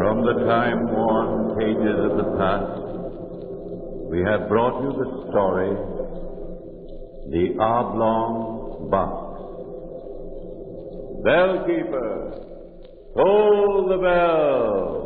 From the time-worn pages of the past, we have brought you the story, The Oblong Box. Bellkeeper, toll the bell!